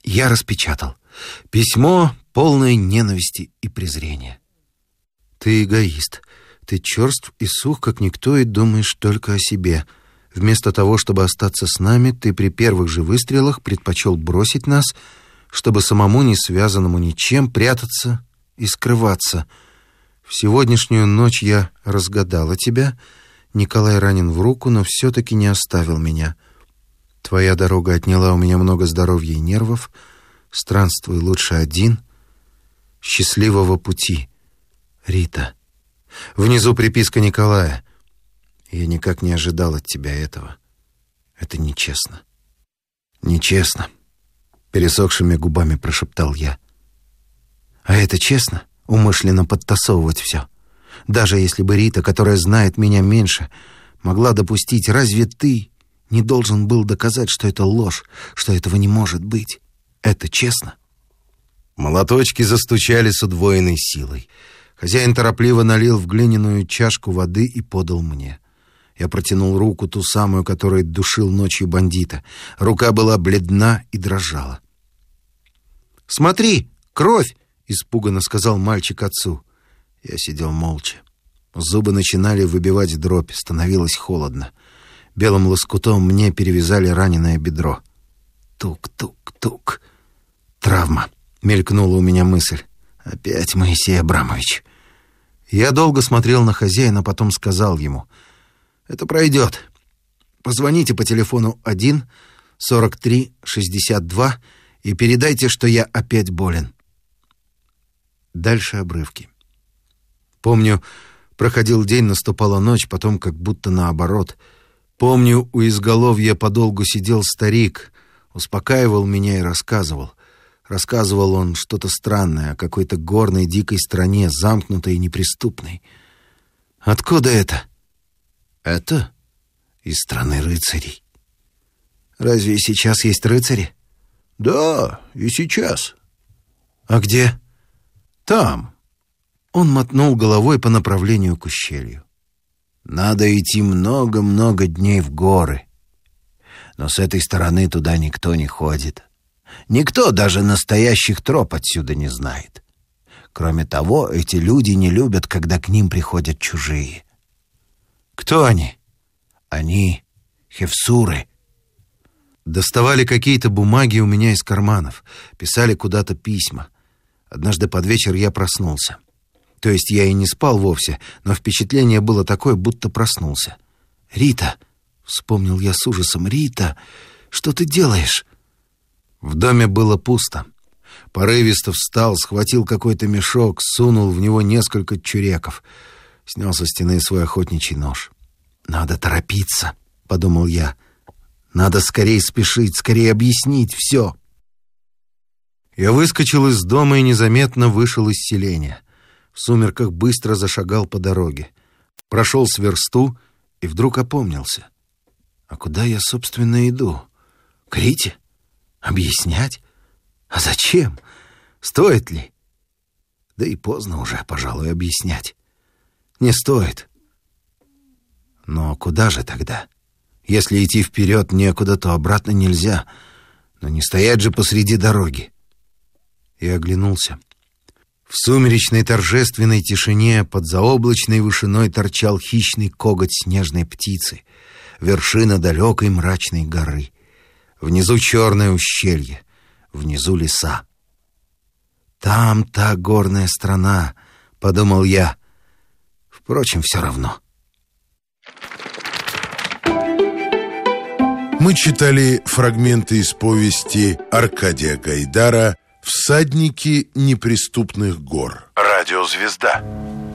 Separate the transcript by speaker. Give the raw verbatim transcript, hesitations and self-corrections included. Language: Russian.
Speaker 1: Я распечатал. Письмо, полное ненависти и презрения. «Ты эгоист. Ты черств и сух, как никто, и думаешь только о себе. Вместо того, чтобы остаться с нами, ты при первых же выстрелах предпочел бросить нас, чтобы самому, не связанному ничем, прятаться и скрываться. В сегодняшнюю ночь я разгадала тебя. Николай ранен в руку, но все-таки не оставил меня. Твоя дорога отняла у меня много здоровья и нервов. Странствуй лучше один. Счастливого пути, Рита». Внизу приписка Николая. Я никак не ожидал от тебя этого. Это нечестно. Нечестно. Пересохшими губами прошептал я. А это честно? Умышленно подтасовывать все. Даже если бы Рита, которая знает меня меньше, могла допустить, разве ты не должен был доказать, что это ложь, что этого не может быть? Это честно? Молоточки застучали с удвоенной силой. Хозяин торопливо налил в глиняную чашку воды и подал мне. Я протянул руку, ту самую, которой душил ночью бандита. Рука была бледна и дрожала. «Смотри, кровь!» — испуганно сказал мальчик отцу. Я сидел молча. Зубы начинали выбивать дробь, становилось холодно. Белым лоскутом мне перевязали раненое бедро. Тук-тук-тук. «Травма», — мелькнула у меня мысль. «Опять Моисей Абрамович». Я долго смотрел на хозяина, потом сказал ему: «Это пройдет. Позвоните по телефону один сорок три шестьдесят два и передайте, что я опять болен». Дальше обрывки. Помню, проходил день, наступала ночь, потом как будто наоборот. Помню, у изголовья подолгу сидел старик, успокаивал меня и рассказывал. Рассказывал он что-то странное о какой-то горной дикой стране, замкнутой и неприступной. «Откуда это?» «Это из страны рыцарей». «Разве и сейчас есть рыцари?» «Да, и сейчас». «А где?» «Там». Он мотнул головой по направлению к ущелью. «Надо идти много-много дней в горы. Но с этой стороны туда никто не ходит. Никто даже настоящих троп отсюда не знает. Кроме того, эти люди не любят, когда к ним приходят чужие». «Кто они?» «Они хевсуры». Доставали какие-то бумаги у меня из карманов, писали куда-то письма. Однажды под вечер я проснулся. То есть я и не спал вовсе, но впечатление было такое, будто проснулся. «Рита!» — вспомнил я с ужасом. «Рита, что ты делаешь?» В доме было пусто. Порывисто встал, схватил какой-то мешок, сунул в него несколько чуреков. Снял со стены свой охотничий нож. «Надо торопиться», — подумал я. «Надо скорее спешить, скорее объяснить все». Я выскочил из дома и незаметно вышел из селения. В сумерках быстро зашагал по дороге. Прошел с версту и вдруг опомнился. А куда я, собственно, иду? К Рите? Объяснять? А зачем? Стоит ли? Да и поздно уже, пожалуй, объяснять. Не стоит. Но куда же тогда? Если идти вперед некуда, то обратно нельзя. Но не стоять же посреди дороги. И оглянулся. В сумеречной торжественной тишине под заоблачной вышиной торчал хищный коготь снежной птицы, вершина далекой мрачной горы. Внизу черное ущелье, внизу леса. «Там та горная страна», — подумал я. Впрочем, все равно.
Speaker 2: Мы читали фрагменты из повести Аркадия Гайдара «Всадники неприступных гор». Радиозвезда.